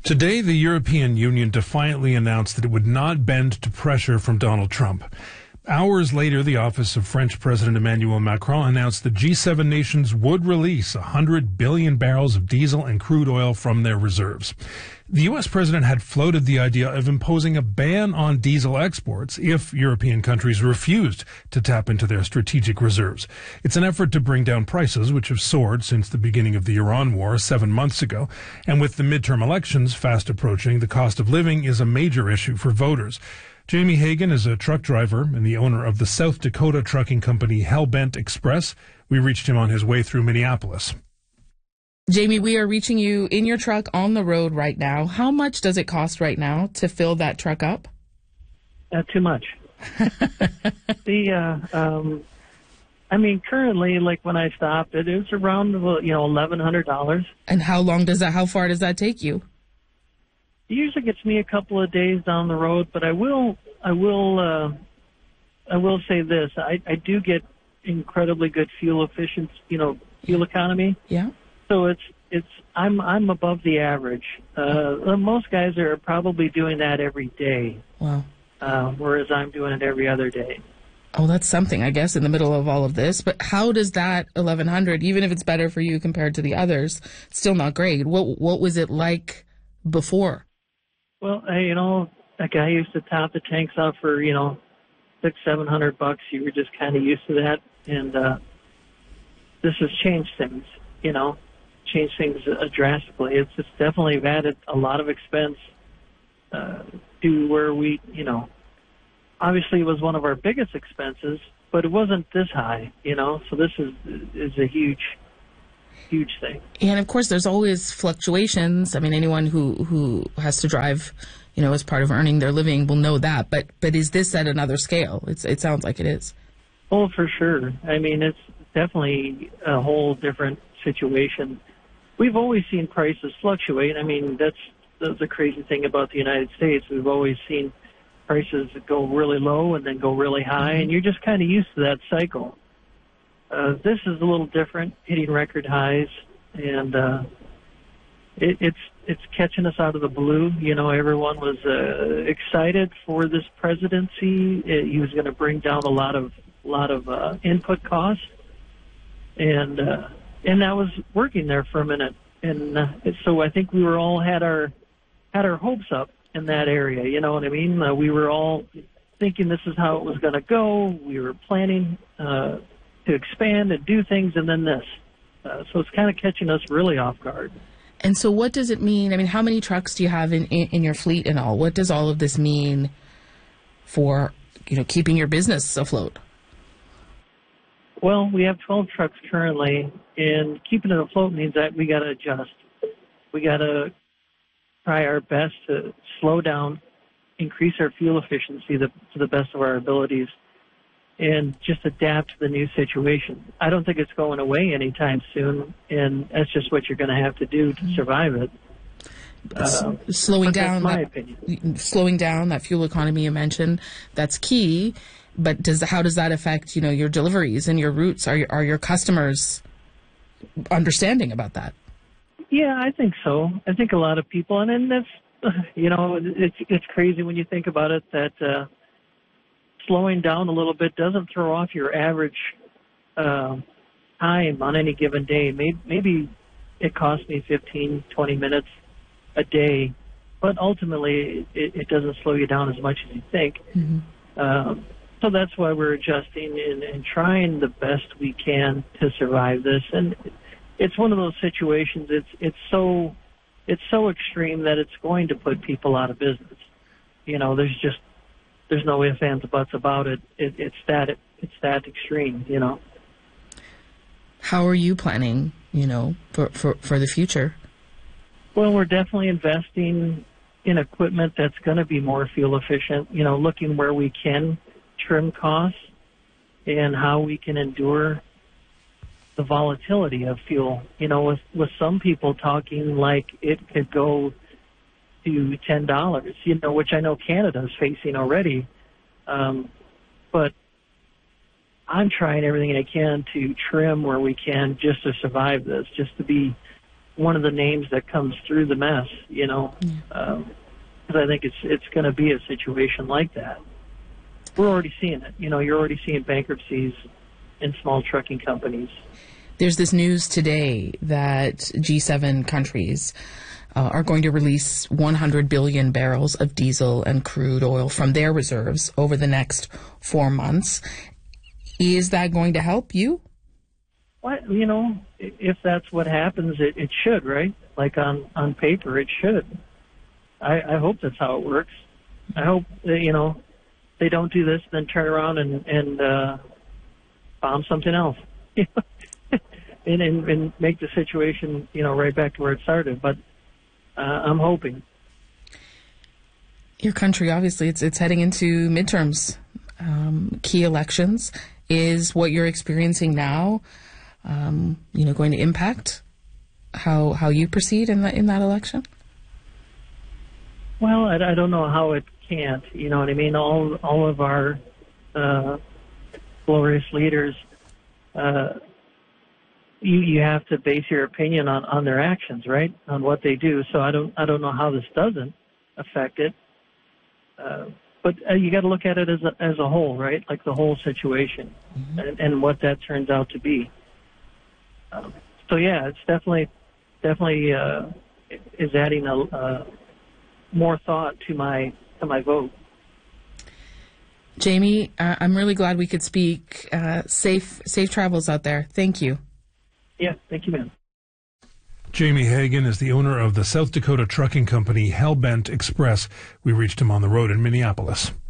Today, the European Union defiantly announced that it would not bend to pressure from Donald Trump. Hours later, the office of French President Emmanuel Macron announced the G7 nations would release 100 billion barrels of diesel and crude oil from their reserves. The U.S. president had floated the idea of imposing a ban on diesel exports if European countries refused to tap into their strategic reserves. It's an effort to bring down prices, which have soared since the beginning of the Iran war 7 months ago. And with the midterm elections fast approaching, the cost of living is a major issue for voters. Jamie Hagan is a truck driver and the owner of the South Dakota trucking company Hellbent Express. We reached him on his way through Minneapolis. Jamie, we are reaching you in your truck on the road right now. How much does it cost right now to fill that truck up? Too much. Currently, like when I stopped, it was around, $1,100. And how far does that take you? It usually gets me a couple of days down the road, but I will say this: I do get incredibly good fuel efficiency, fuel economy. Yeah. So I'm above the average. Most guys are probably doing that every day. Wow. Whereas I'm doing it every other day. Oh, that's something, I guess, in the middle of all of this. But how does that 1,100, even if it's better for you compared to the others, still not great? What was it like before? Well, a guy used to top the tanks off for, $600-700. You were just kind of used to that. And this has changed things, drastically. It's just definitely added a lot of expense to where we, obviously it was one of our biggest expenses, but it wasn't this high, So this is a huge thing. And of course, there's always fluctuations. I mean, anyone who has to drive, as part of earning their living will know that. But is this at another scale? It sounds like it is. Oh, for sure. I mean, it's definitely a whole different situation. We've always seen prices fluctuate. I mean, that's the crazy thing about the United States. We've always seen prices go really low and then go really high, and you're just kind of used to that cycle. This is a little different, hitting record highs, and it's catching us out of the blue. Everyone was excited for this presidency. He was going to bring down a lot of input costs, and that was working there for a minute. And so I think we were all had our hopes up in that area. You know what I mean? We were all thinking this is how it was going to go. We were planning to expand and do things, and then this. So it's kind of catching us really off guard. And so what does it mean? I mean, how many trucks do you have in your fleet and all? What does all of this mean for, keeping your business afloat? Well, we have 12 trucks currently, and keeping it afloat means that we got to adjust. We got to try our best to slow down, increase our fuel efficiency to the best of our abilities, and just adapt to the new situation. I don't think it's going away anytime soon, and that's just what you're going to have to do to survive it. Slowing down, that's my opinion. Slowing down that fuel economy you mentioned, that's key. But how does that affect, your deliveries and your routes? Are your customers understanding about that? Yeah, I think so. I think a lot of people, and then that's, it's crazy when you think about it that slowing down a little bit doesn't throw off your average time on any given day. Maybe it costs me 15, 20 minutes a day, but ultimately it doesn't slow you down as much as you think. Mm-hmm. So that's why we're adjusting and trying the best we can to survive this. And it's one of those situations. It's so extreme that it's going to put people out of business. There's no ifs, ands, or buts about it. It's that extreme. How are you planning? For the future. Well, we're definitely investing in equipment that's going to be more fuel efficient. Looking where we can trim costs and how we can endure the volatility of fuel. With some people talking like it could go to $10, which I know Canada is facing already. But I'm trying everything I can to trim where we can just to survive this, just to be one of the names that comes through the mess, because I think it's going to be a situation like that. We're already seeing it. You're already seeing bankruptcies in small trucking companies. There's this news today that G7 countries are going to release 100 billion barrels of diesel and crude oil from their reserves over the next 4 months. Is that going to help you? Well, if that's what happens, it should, right? Like on paper, it should. I hope that's how it works. I hope that, they don't do this, then turn around and bomb something else, and make the situation, right back to where it started. But I'm hoping. Your country, obviously, it's heading into midterms, key elections. Is what you're experiencing now, going to impact how you proceed in that election? Well, I don't know how it can't. You know what I mean? All of our glorious leaders, you have to base your opinion on their actions, right? On what they do. So I don't know how this doesn't affect it. But you got to look at it as a whole, right? Like the whole situation, and what that turns out to be. So yeah, it's definitely is adding more thought to my vote. Jamie, I'm really glad we could speak. Safe travels out there. Thank you. Yeah, thank you, ma'am. Jamie Hagan is the owner of the South Dakota trucking company Hellbent Express. We reached him on the road in Minneapolis.